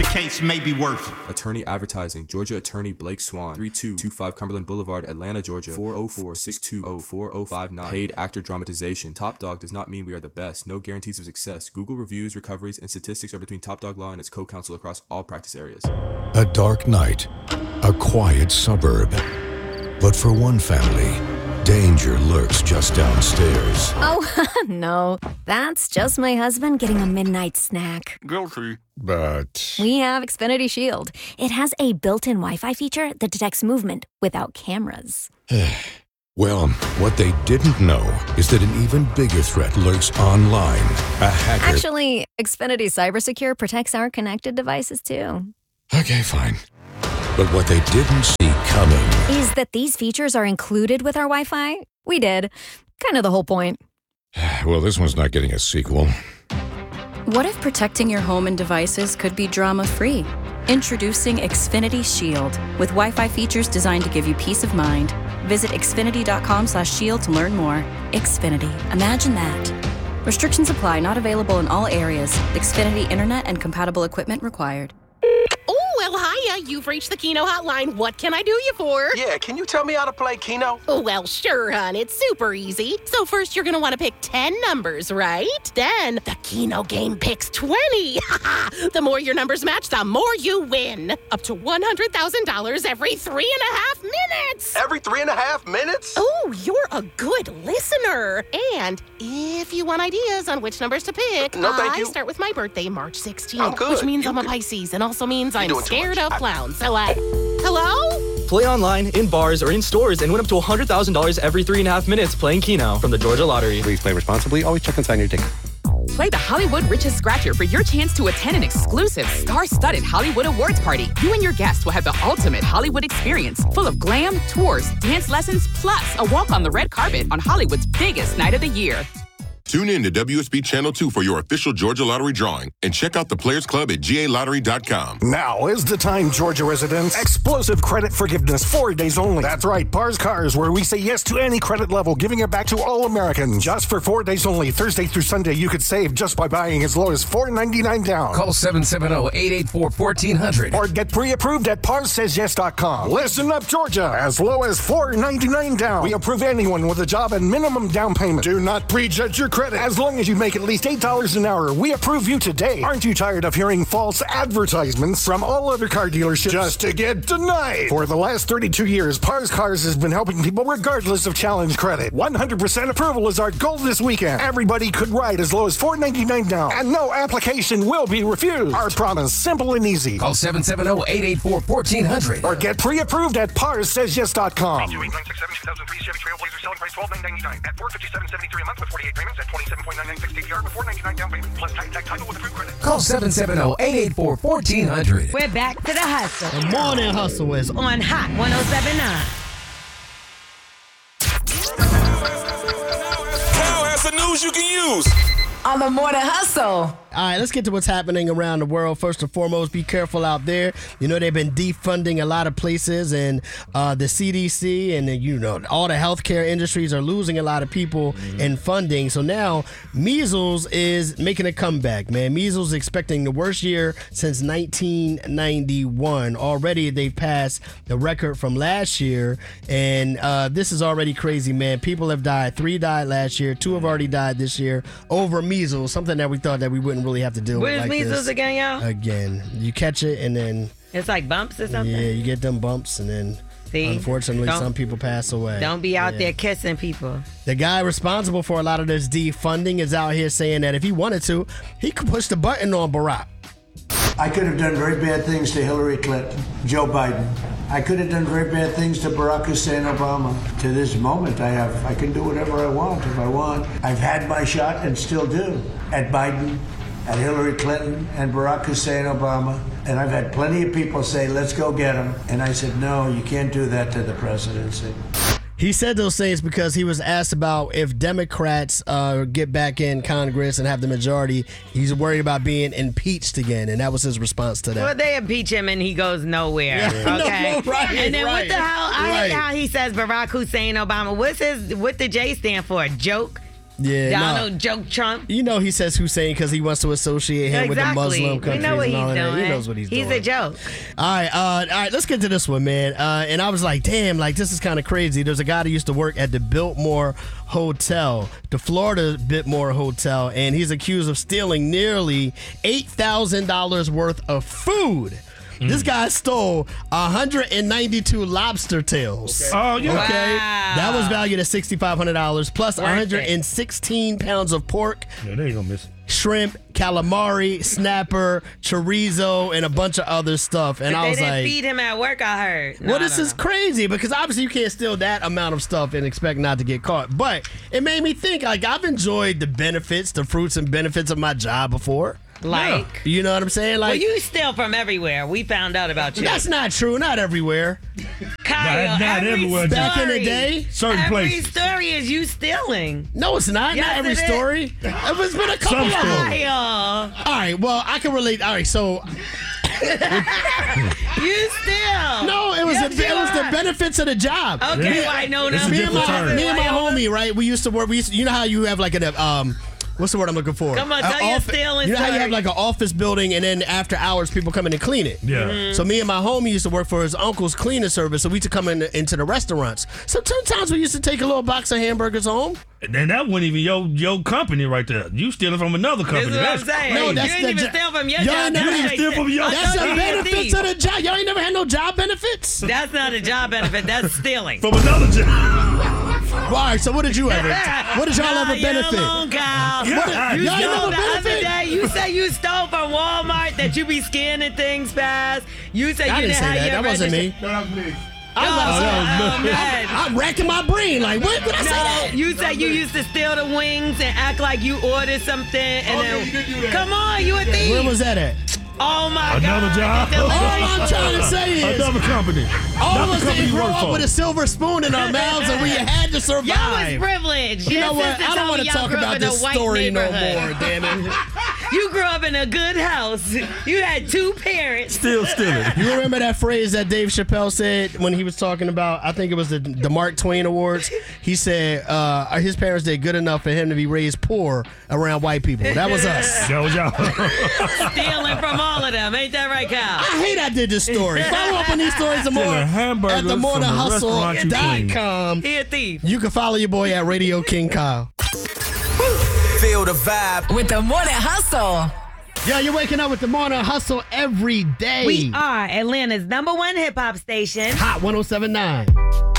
case may be worth it. Attorney Advertising, Georgia Attorney Blake Swan, 3225 Cumberland Boulevard, Atlanta, Georgia, 404-620-4059. Paid actor dramatization. Top Dog does not mean we are the best. No guarantees of success. Google reviews, recoveries, and statistics are between Top Dog Law and its co-counsel across all practice areas. A dark night, a quiet suburb. But for one family, danger lurks just downstairs. Oh, no. That's just my husband getting a midnight snack. Guilty. But We have Xfinity Shield. It has a built-in Wi-Fi feature that detects movement without cameras. well, what they didn't know is that an even bigger threat lurks online. A hacker. Actually, Xfinity CyberSecure protects our connected devices, too. Okay, fine. But what they didn't see coming Is that these features are included with our Wi-Fi? We did. Kind of the whole point. Well, this one's not getting a sequel. What if protecting your home and devices could be drama-free? Introducing Xfinity Shield with Wi-Fi features designed to give you peace of mind. Visit xfinity.com/shield to learn more. Xfinity. Imagine that. Restrictions apply. Not available in all areas. Xfinity Internet and compatible equipment required. Oh, well, hiya. You've reached the Keno hotline. What can I do you for? Yeah, can you tell me how to play Keno? Oh, well, sure, hon. It's super easy. So first, you're going to want to pick 10 numbers, right? Then the Keno game picks 20. The more your numbers match, the more you win. Up to $100,000 every 3.5 minutes. Every 3.5 minutes? Oh, you're a good listener. And if you want ideas on which numbers to pick, No, thank you. I start with my birthday, March 16th, I'm good. which means You I'm a good. Pisces and also means I'm doing too scared much. of clowns. So, hello? Play online, in bars, or in stores and win up to $100,000 every 3.5 minutes playing Keno from the Georgia Lottery. Please play responsibly. Always check inside your ticket. Play the Hollywood Riches Scratcher for your chance to attend an exclusive star-studded Hollywood Awards party. You and your guests will have the ultimate Hollywood experience, full of glam, tours, dance lessons, plus a walk on the red carpet on Hollywood's biggest night of the year. Tune in to WSB Channel 2 for your official Georgia Lottery drawing and check out the Players Club at galottery.com. Now is the time, Georgia residents. Explosive credit forgiveness, 4 days only. That's right, Pars Cars, where we say yes to any credit level, giving it back to all Americans. Just for 4 days only, Thursday through Sunday, you could save just by buying as low as $4.99 down. Call 770-884-1400. Or get pre-approved at ParsSaysYes.com. Listen up, Georgia. As low as $4.99 down. We approve anyone with a job and minimum down payment. Do not prejudge your credit. As long as you make at least $8 an hour, we approve you today. Aren't you tired of hearing false advertisements from all other car dealerships just to get denied? For the last 32 years, Pars Cars has been helping people regardless of challenge credit. 100% approval is our goal this weekend. Everybody could ride as low as $4.99 down, and no application will be refused. Our promise, simple and easy. Call 770-884-1400. Or get pre-approved at ParsSaysYes.com. 2003 Chevy Trailblazer selling price $12,999 at $457.73 a month with 48 payments at 27.996 APR before $99 down payment plus tax title with approved credit. Call 770-884-1400. We're back to the hustle. The morning hustle is On Hot 1079. Cal has the news you can use. On the morning hustle. All right, let's get to what's happening around the world. First and foremost, be careful out there. You know, they've been defunding a lot of places, and the CDC and, all the healthcare industries are losing a lot of people in funding. So now measles is making a comeback, man. Measles is expecting the worst year since 1991. Already they've passed the record from last year, and this is already crazy, man. People have died. 3 died last year. 2 have already died this year over measles, something that we thought that we wouldn't really have to deal What with is like measles this. again, y'all? Again, you catch it and then It's like bumps or something? yeah, you get them bumps and then See? unfortunately Don't- some people pass away. Don't be out Yeah. there kissing people. The guy responsible for a lot of this defunding is out here saying that if he wanted to, he could push the button on Barack. I could have done very bad things to Hillary Clinton, Joe Biden. I could have done very bad things to Barack Hussein Obama. To this moment, I can do whatever I want if I want. I've had my shot and still do at Biden, at Hillary Clinton, and Barack Hussein Obama. And I've had plenty of people say, let's go get him. And I said, no, you can't do that to the presidency. He said those things because he was asked about if Democrats get back in Congress and have the majority, he's worried about being impeached again, and that was his response to that. Well, they impeach him and he goes nowhere. Yeah, Okay. no, right, and then what right, the hell? I right. hate how he says Barack Hussein Obama. What the J stand for? A joke? Yeah, Donald Joke Trump. You know he says Hussein because he wants to associate him with the Muslim countries. We know what and all he's of that. doing. He knows what he's doing. He's a joke. All right, let's get to this one, man. And I was like, damn, like this is kind of crazy. There's a guy that used to work at the Biltmore Hotel, the Florida Biltmore Hotel, and he's accused of stealing nearly $8,000 worth of food. This guy stole 192 lobster tails. Okay. Oh, yeah. Okay. Wow. That was valued at $6,500 plus Worth 116 pounds of pork. Yeah, they ain't gonna miss it. Shrimp, calamari, snapper, chorizo, and a bunch of other stuff. And But I they was didn't like, feed him at work, I heard. well, this is crazy because obviously you can't steal that amount of stuff and expect not to get caught. But it made me think, like, I've enjoyed the benefits, the fruits and benefits of my job before. Like? You know what I'm saying? Like, Well, you steal from everywhere. We found out about you. that's not true. Not everywhere. Kyle, Not every everywhere. story, Back in the day, certain every places. story is you stealing. No, it's not. Yes, not every it is. story. It's been a couple Some of them. stories. Kyle, All right, well, I can relate. All right, so you steal. no, it was Yes, it was the are. benefits of the job. Okay, Yeah. I know It's now. a Me and different term. my homie, right? We used to work. You know how you have like an what's the word I'm looking for? Come on, tell your stealing You know how you have story. like an office building, and then after hours, people come in and clean it. Yeah. Mm-hmm. So me and my homie used to work for his uncle's cleaning service, so we used to come into the restaurants. So sometimes we used to take a little box of hamburgers home. And that wasn't even your company right there. You stealing from another This company. is what I'm that's saying. No, you that's didn't the even jo- steal from your Y'all job. ain't That's never even like- steal from your That's job. the You're a benefits thief. of the job. Y'all ain't never had no job benefits. That's not a job benefit. That's stealing. from another job. Well, all right, so what did you ever? What did y'all ever benefit? You're alone, Kyle. Yeah. You Y'all ain't stole never the other benefit? day. You say you stole from Walmart that you be scanning things fast. You say I you didn't say have that. your That wasn't me. register- That was me. I'm racking my brain. Like, what did I say that? No, you say you used to steal the wings and act like you ordered something, and then you did do that. come on, you a thief. Where was that at? Oh my Another God! job? All I'm trying to say is, Another company. all Not of the us company didn't you grow work up for. with a silver spoon in our mouths, and we had to survive. Y'all was privileged. You know Your what? sister I don't told want me to y'all talk grew up about in a this white story no neighborhood. more. Damn it! You grew up in a good house. You had two parents. Still stealing. You remember that phrase that Dave Chappelle said when he was talking about? I think it was the Mark Twain Awards. He said his parents did good enough for him to be raised poor around white people. That was us. That was y'all. Stealing from all of them. Ain't that right, Kyle? I hate I did this story. Follow up on these stories some more Stealing hamburgers at from the restaurant you clean. themorninghustle.com. He a thief. You can follow your boy at Radio King Kyle. Feel the vibe with the Morning Hustle. Yeah, you're waking up with the Morning Hustle every day. We are Atlanta's #1 hip hop station. Hot 107.9.